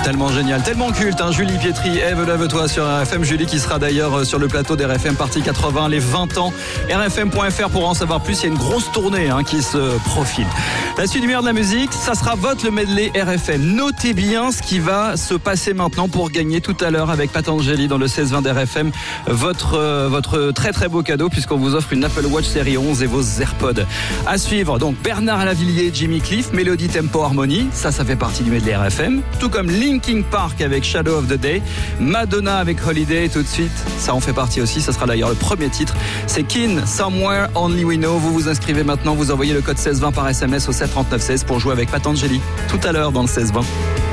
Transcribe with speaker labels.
Speaker 1: Tellement génial, tellement culte, hein. Julie Pietri, Ève, lève-toi sur RFM. Julie qui sera d'ailleurs sur le plateau d'RFM Partie 80, les 20 ans. RFM.fr pour en savoir plus. Il y a une grosse tournée qui se profile. La suite du meilleur de la musique, ça sera Vote le medley RFM. Notez bien ce qui va se passer maintenant pour gagner tout à l'heure avec Patangeli dans le 16-20 d'RFM votre très très beau cadeau puisqu'on vous offre une Apple Watch série 11 et vos AirPods. À suivre, donc Bernard Lavilliers, Jimmy Cliff, Mélodie Tempo Harmony, ça fait partie du medley RFM. Tout comme Linkin Park avec Shadow of the Day, Madonna avec Holiday, tout de suite, ça en fait partie aussi, ça sera d'ailleurs le premier titre. C'est Keen, Somewhere Only We Know. Vous vous inscrivez maintenant, vous envoyez le code 1620 par SMS au 73916 pour jouer avec Patangeli tout à l'heure dans le 1620.